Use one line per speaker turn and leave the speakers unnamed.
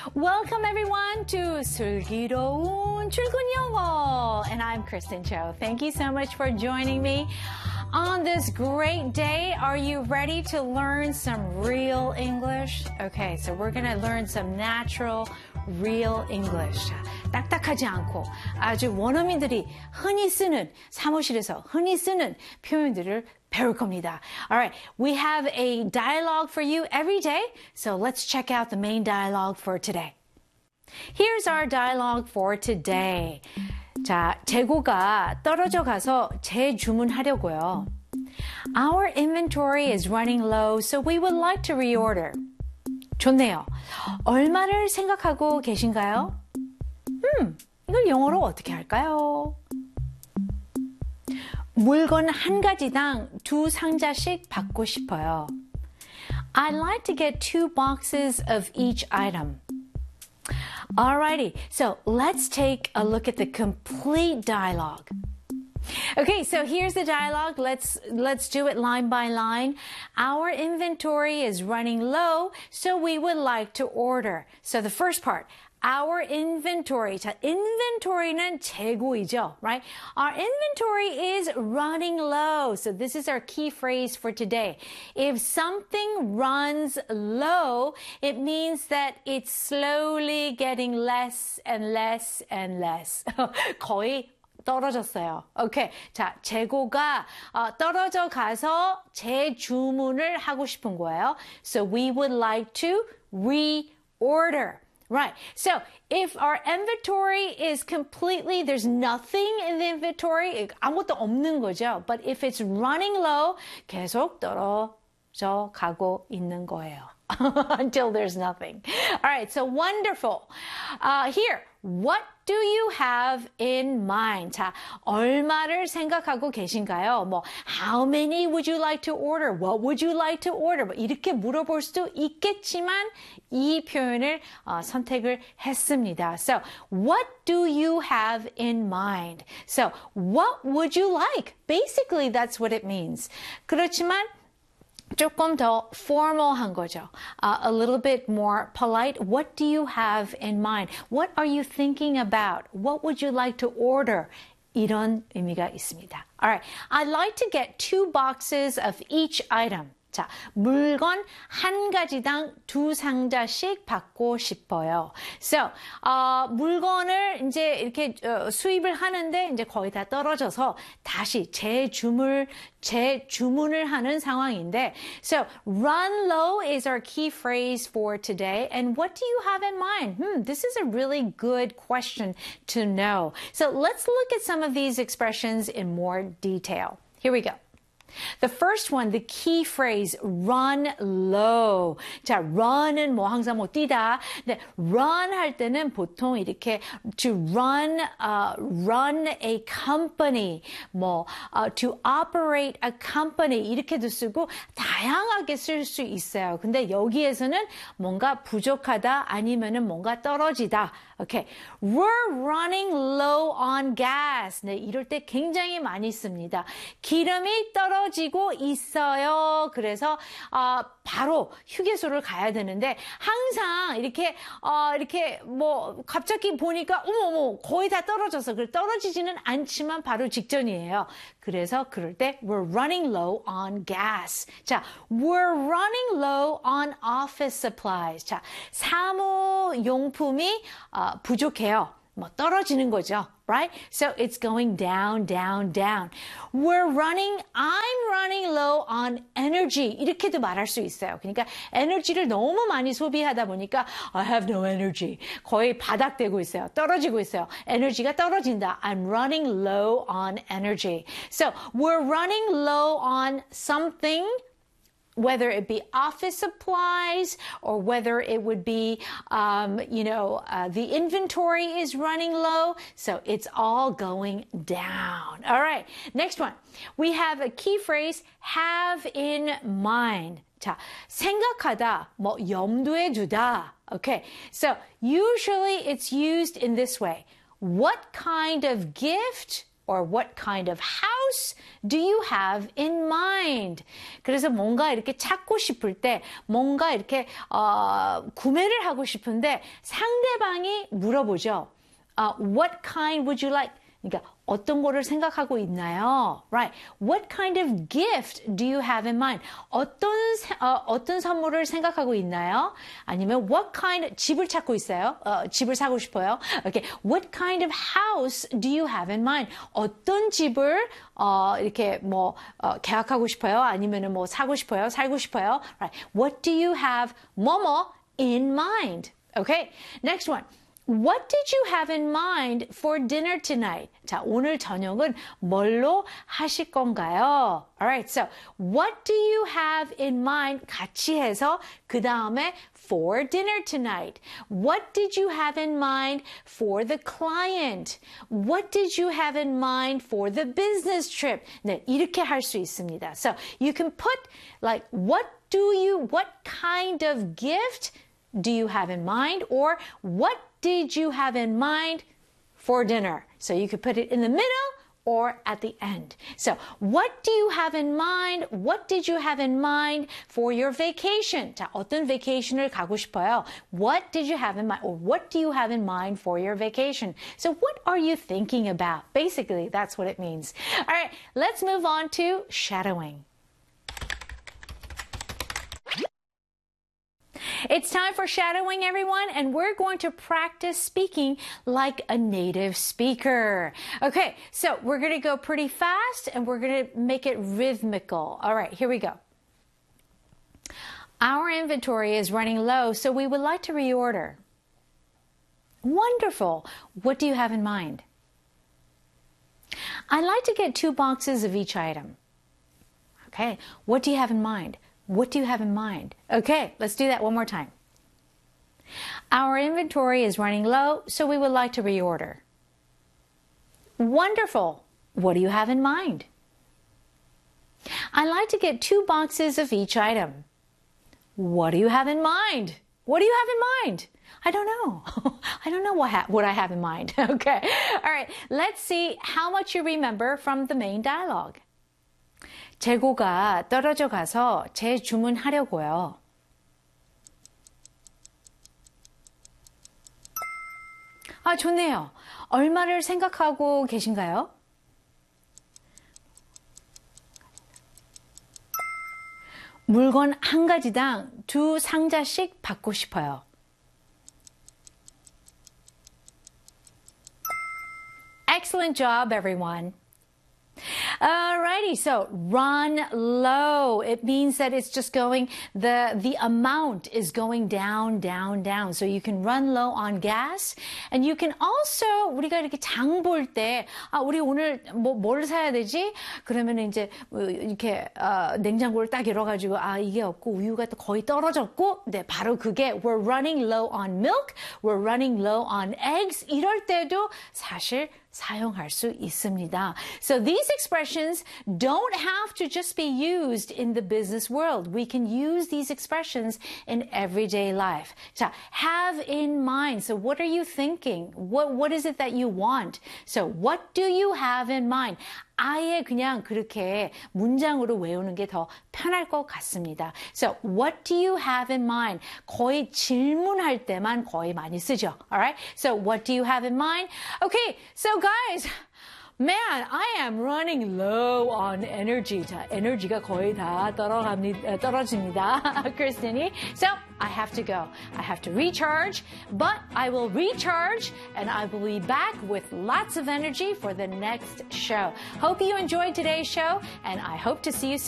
Welcome everyone to 슬기로운 출근 영어. And I'm Kristen Cho. Thank you so much for joining me on this great day. Are you ready to learn some real English? Okay, so we're going to learn some natural, real English. 딱딱하지 않고 아주 원어민들이 흔히 쓰는, 사무실에서 흔히 쓰는 표현들을 배울 겁니다. All right, we have a dialogue for you every day, so let's check out the main dialogue for today. Here's our dialogue for today. 자, 재고가 떨어져 가서 재주문하려고요. Our inventory is running low, so we would like to reorder. 좋네요. 얼마를 생각하고 계신가요? 이걸 영어로 어떻게 할까요? 물건 한 가지당 2상자씩 받고 싶어요. I'd like to get 2 boxes of each item. Alrighty, so let's take a look at the complete dialogue. Okay, so here's the dialogue. Let's do it line by line. Our inventory is running low, so we would like to order. So the first part, our inventory. 자, inventory는 재고이죠, right? Our inventory is running low. So this is our key phrase for today. If something runs low, it means that it's slowly getting less and less and less. 거의 떨어졌어요. 오케이. 자, 재고가 떨어져 가서 재주문을 하고 싶은 거예요. So we would like to reorder. Right. So if our inventory is completely, there's nothing in the inventory, 아무것도 없는 거죠. But if it's running low, 계속 떨어져 가고 있는 거예요. Until there's nothing. All right, so wonderful. Here, what do you have in mind? 자, 얼마를 생각하고 계신가요? 뭐, how many would you like to order? What would you like to order? 뭐 이렇게 물어볼 수도 있겠지만 이 표현을 선택을 했습니다. So, what do you have in mind? So, what would you like? Basically, that's what it means. 그렇지만 조금 더 formal한 거죠. A little bit more polite. What do you have in mind? What are you thinking about? What would you like to order? 이런 의미가 있습니다. All right. I'd like to get 2 boxes of each item. 자, 물건 한 가지당 2상자씩 받고 싶어요. So, 물건을 이제 이렇게 수입을 하는데 이제 거의 다 떨어져서 다시 재주문을 하는 상황인데, so run low is our key phrase for today. And what do you have in mind? This is a really good question to know. So let's look at some of these expressions in more detail. Here we go. The first one, the key phrase, run low. 자, run은 뭐 항상 뭐 뛰다. 근데 run 할 때는 보통 이렇게 to run a company, 뭐 to operate a company 이렇게도 쓰고 다양하게 쓸 수 있어요. 근데 여기에서는 뭔가 부족하다 아니면은 뭔가 떨어지다. Okay, we're running low on gas. 네, 이럴 때 굉장히 많이 씁니다. 기름이 떨어지고 있어요. 그래서 바로 휴게소를 가야 되는데 항상 이렇게 뭐 갑자기 보니까 어머 거의 다 떨어져서 떨어지지는 않지만 바로 직전이에요. 그래서 그럴 때 we're running low on gas. 자, we're running low on office supplies. 자, 사무용품이 부족해요. 뭐 떨어지는 거죠. Right? So it's going down, down, down. I'm running low on energy. 이렇게도 말할 수 있어요. 그러니까 에너지를 너무 많이 소비하다 보니까 I have no energy. 거의 바닥되고 있어요. 떨어지고 있어요. 에너지가 떨어진다. I'm running low on energy. So we're running low on something, whether it be office supplies or whether it would be, the inventory is running low. So it's all going down. All right. Next one. We have a key phrase, have in mind. 자, 생각하다, 뭐 염두에 두다. Okay. So usually it's used in this way. What kind of gift or what kind of house do you have in mind? 그래서 뭔가 이렇게 찾고 싶을 때, 뭔가 이렇게 구매를 하고 싶은데 상대방이 물어보죠. What kind would you like? 그러니까 어떤 거를 생각하고 있나요? Right. What kind of gift do you have in mind? 어떤 선물을 생각하고 있나요? 아니면 what kind 집을 찾고 있어요? 집을 사고 싶어요? Okay. What kind of house do you have in mind? 어떤 집을 이렇게 뭐 계약하고 싶어요? 아니면은 뭐 사고 싶어요? 살고 싶어요? Right. What do you have 뭐뭐 in mind? Okay. Next one. What did you have in mind for dinner tonight? 자, 오늘 저녁은 뭘로 하실 건가요? Alright, so what do you have in mind? 같이 해서 그 다음에 for dinner tonight. What did you have in mind for the client? What did you have in mind for the business trip? 네, 이렇게 할 수 있습니다. So you can put like what kind of gift do you have in mind? Or what did you have in mind for dinner? So you could put it in the middle or at the end. So what do you have in mind? What did you have in mind for your vacation? 자, 어떤 vacation을 가고 싶어요? What did you have in mind? Or what do you have in mind for your vacation? So what are you thinking about? Basically, that's what it means. All right, let's move on to shadowing. It's time for shadowing, everyone, and we're going to practice speaking like a native speaker. Okay, so we're going to go pretty fast, and we're going to make it rhythmical. All right, here we go. Our inventory is running low, so we would like to reorder. Wonderful. What do you have in mind? I'd like to get 2 boxes of each item. Okay, what do you have in mind? What do you have in mind? Okay, let's do that one more time. Our inventory is running low, so we would like to reorder. Wonderful. What do you have in mind? I'd like to get 2 boxes of each item. What do you have in mind? What do you have in mind? I don't know. I don't know what I have in mind. Okay. All right. Let's see how much you remember from the main dialogue. 재고가 떨어져 가서 재주문하려고요. 아, 좋네요. 얼마를 생각하고 계신가요? 물건 한 가지당 2 상자씩 받고 싶어요. Excellent job, everyone. Alrighty, so run low. It means that it's just going, the amount is going down, down, down. So you can run low on gas. And you can also, 우리가 이렇게 장 볼 때, 우리 오늘 뭘 사야 되지? 그러면 이제, 이렇게, 냉장고를 딱 열어가지고, 이게 없고, 우유가 또 거의 떨어졌고, 네, 바로 그게, we're running low on milk, we're running low on eggs. 이럴 때도 사실 사용할 수 있습니다. So these expressions don't have to just be used in the business world. We can use these expressions in everyday life. 자, have in mind. So what are you thinking? What is it that you want? So what do you have in mind? 아예 그냥 그렇게 문장으로 외우는 게 더 편할 것 같습니다. So, what do you have in mind? 거의 질문할 때만 거의 많이 쓰죠. Alright? So, what do you have in mind? Okay, so guys, man, I am running low on energy. 자, 에너지가 거의 다 떨어집니다. 크리스틴이. So, I have to go. I have to recharge, but I will recharge and I will be back with lots of energy for the next show. Hope you enjoyed today's show and I hope to see you soon.